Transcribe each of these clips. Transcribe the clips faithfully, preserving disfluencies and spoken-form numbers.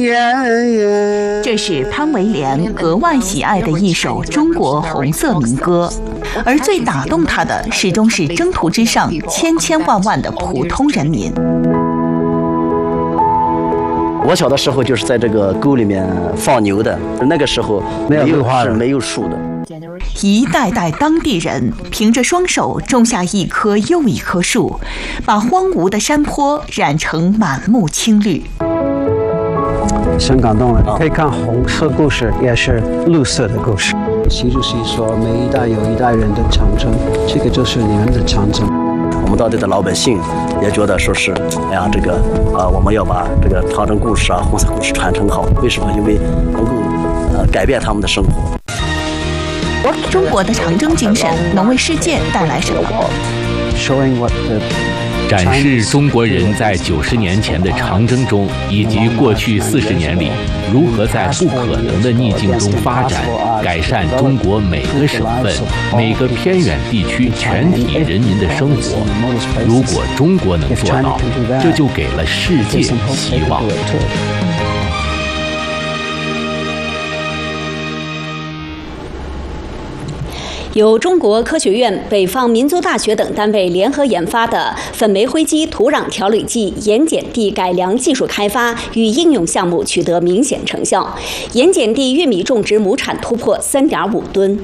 这是潘维莲格外喜爱的一首中国红色民歌，而最打动他的始终是征途之上千千万万的普通人民。 我小的时候就是在这个沟里面放牛的，那个时候没有是没有树的。 一代代当地人凭着双手种下一棵又一棵树，把荒芜的山坡染成满目青绿。 很感动了，可以看红色故事，也是绿色的故事。习主席说：“每一代有一代人的长征，这个就是你们的长征。” 我们当地的老百姓也觉得说是，哎呀，这个啊、呃，我们要把这个长征故事啊、红色故事传承好。为什么？因为能够呃改变他们的生活。 中国的长征精神能为世界带来什么？ 展示中国人在九十年前的长征中，以及过去四十年里如何在不可能的逆境中发展，改善中国每个省份、每个偏远地区全体人民的生活。如果中国能做到，这就给了世界希望。 由中国科学院、北方民族大学等单位联合研发的粉煤灰基土壤调理剂盐碱地改良技术开发与应用项目取得明显成效，盐碱地玉米种植亩产突破 三点五吨。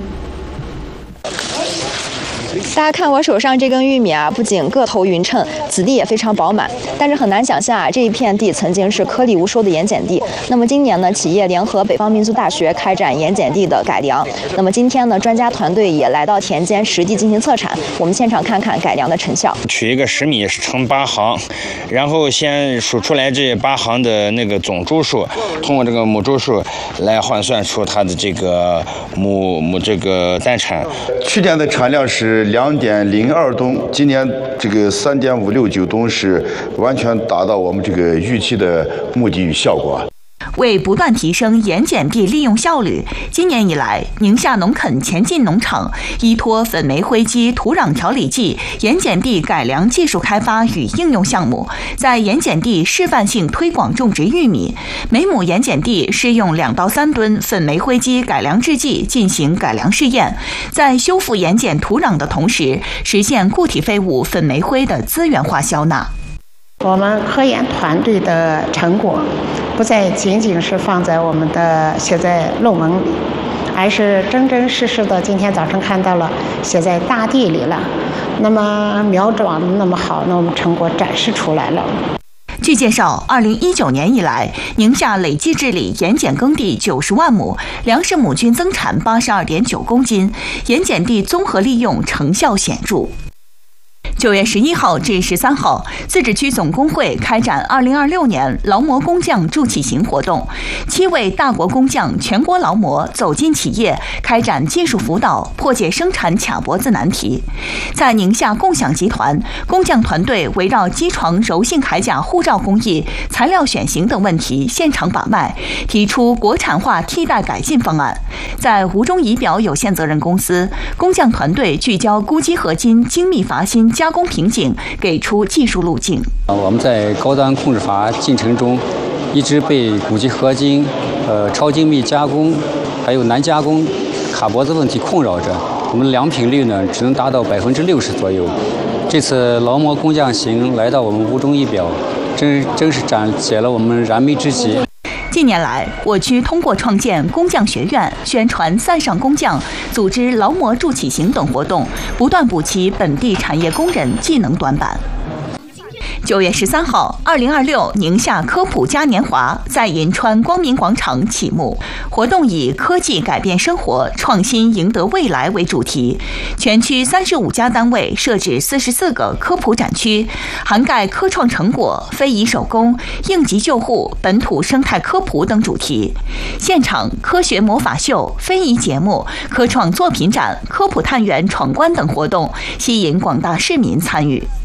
大家看我手上这根玉米啊，不仅个头匀称，籽粒也非常饱满。但是很难想象啊，这一片地曾经是颗粒无收的盐碱地。那么今年呢，企业联合北方民族大学开展盐碱地的改良。那么今天呢，专家团队也来到田间实地进行测产。我们现场看看改良的成效。 取一个十米乘八行，然后先数出来这八行的那个总株数，通过这个母株数来换算出它的这个母母这个单产。 去年的产量是两点零二吨，今年这个三点五六九吨是完全达到我们这个预期的目的与效果。 为不断提升盐碱地利用效率，今年以来，宁夏农垦前进农场依托粉煤灰基土壤调理剂盐碱地改良技术开发与应用项目，在盐碱地示范性推广种植玉米，每亩盐碱地施用两到三吨粉煤灰基改良制剂进行改良试验，在修复盐碱土壤的同时，实现固体废物粉煤灰的资源化消纳。 我们科研团队的成果不再仅仅是放在我们的写在论文里，而是真真实实的今天早上看到了写在大地里了。那么苗长得那么好，那我们成果展示出来了。 据介绍，二零一九年以来，宁夏累计治理盐碱耕地九十万亩，粮食亩均增产八十二点九公斤，盐碱地综合利用成效显著。九月十一号至十三号，自治区总工会开展二零二六年劳模工匠助企行活动，七位大国工匠全国劳模走进企业，开展技术辅导，破解生产卡脖子难题。在宁夏共享集团，工匠团队围绕机床柔性铠甲护罩工艺、材料选型等问题现场把脉，提出国产化替代改进方案。在吴中仪表有限责任公司，工匠团队聚焦钴基合金精密阀芯加工瓶颈，给出技术路径。 我们在高端控制阀进程中，一直被钴基合金、呃超精密加工，还有难加工、卡脖子问题困扰着。我们良品率呢，只能达到百分之六十左右。这次劳模工匠行来到我们吴中仪表，真真是展现了我们燃眉之急。 近年来，我区通过创建工匠学院、宣传塞上工匠、组织劳模助企行等活动，不断补齐本地产业工人技能短板。九月十三号，二零二六宁夏科普嘉年华在银川光明广场启幕。活动以“科技改变生活，创新赢得未来”为主题，全区三十五家单位设置四十四个科普展区，涵盖科创成果、非遗手工、应急救护、本土生态科普等主题。现场科学魔法秀、非遗节目、科创作品展、科普探源闯关等活动，吸引广大市民参与。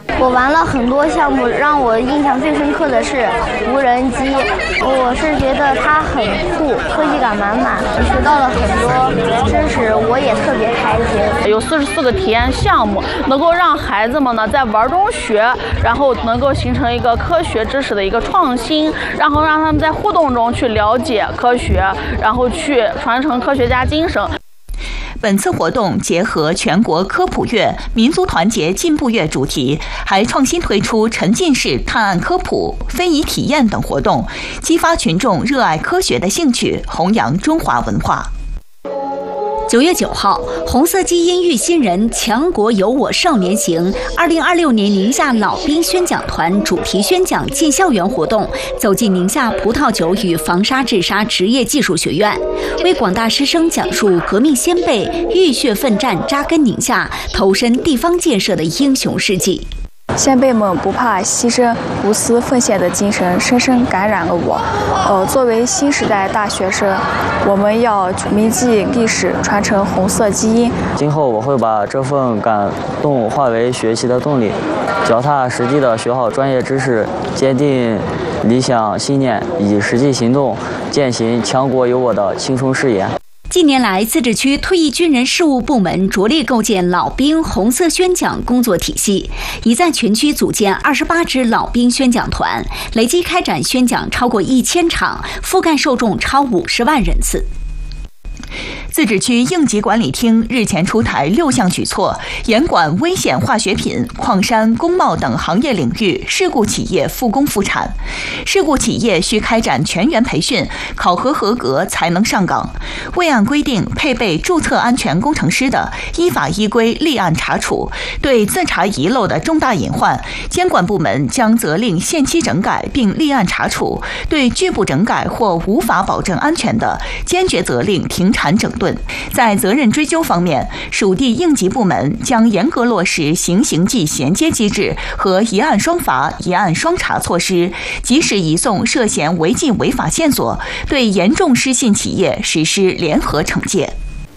我玩了很多项目，让我印象最深刻的是无人机。我是觉得它很酷，科技感满满，学到了很多知识，我也特别开心。 有四十四个体验项目，能够让孩子们呢在玩中学，然后能够形成一个科学知识的一个创新，然后让他们在互动中去了解科学，然后去传承科学家精神。 本次活动结合全国科普月、民族团结进步月主题，还创新推出沉浸式探案科普、非遗体验等活动，激发群众热爱科学的兴趣，弘扬中华文化。 九月九号，红色基因育新人强国有我少年行二零二六年宁夏老兵宣讲团主题宣讲进校园活动，走进宁夏葡萄酒与防沙治沙职业技术学院，为广大师生讲述革命先辈浴血奋战扎根宁夏、投身地方建设的英雄事迹。 先辈们不怕牺牲、无私奉献的精神深深感染了我。呃，作为新时代大学生，我们要铭记历史，传承红色基因。 今后我会把这份感动化为学习的动力，脚踏实地的学好专业知识，坚定理想信念，以实际行动践行强国有我的青春誓言。 近年来，自治区退役军人事务部门着力构建老兵红色宣讲工作体系，已在全区组建二十八支老兵宣讲团，累计开展宣讲超过一千场，覆盖受众超五十万人次。 自治区应急管理厅日前出台六项举措，严管危险化学品、矿山、工贸等行业领域事故企业复工复产。事故企业需开展全员培训，考核合格才能上岗。未按规定配备注册安全工程师的，依法依规立案查处。对自查遗漏的重大隐患，监管部门将责令限期整改并立案查处。对拒不整改或无法保证安全的，坚决责令停产整顿。在责任追究方面，属地应急部门将严格落实刑刑纪衔接机制和一案双罚、一案双查措施，及时移送涉嫌违纪违法线索，对严重失信企业实施联合惩戒。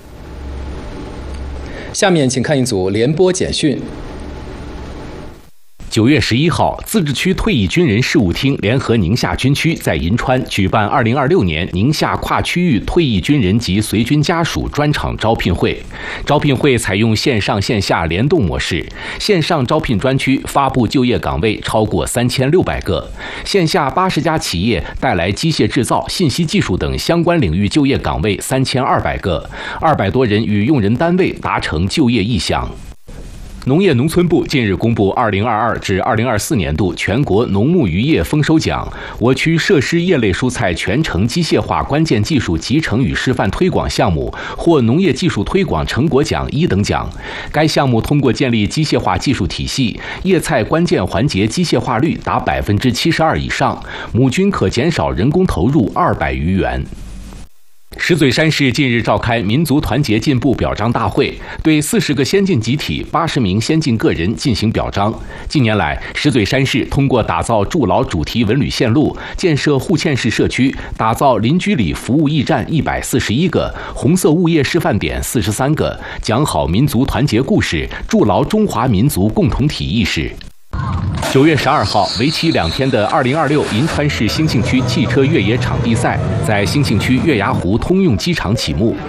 下面请看一组联播简讯。 九月十一号，自治区退役军人事务厅联合宁夏军区在银川举办二零二六年宁夏跨区域退役军人及随军家属专场招聘会。招聘会采用线上线下联动模式，线上招聘专区发布就业岗位超过三千六百个，线下八十家企业带来机械制造、信息技术等相关领域就业岗位三千二百个，二百多人与用人单位达成就业意向。农业农村部近日公布二零二二至二零二四年度全国农牧渔业丰收奖，我区设施叶类蔬菜全程机械化关键技术集成与示范推广项目获农业技术推广成果奖一等奖。该项目通过建立机械化技术体系，叶菜关键环节机械化率达百分之七十二以上，亩均可减少人工投入二百余元。石嘴山市近日召开民族团结进步表彰大会，对四十个先进集体、八十名先进个人进行表彰。近年来，石嘴山市通过打造筑牢主题文旅线路、建设互嵌式社区、打造邻居里服务驿站一百四十一个、红色物业示范点四十三个，讲好民族团结故事，筑牢中华民族共同体意识。九月十二号，为期两天的二零二六银川市兴庆区汽车越野场地赛在兴庆区月牙湖通用机场启幕。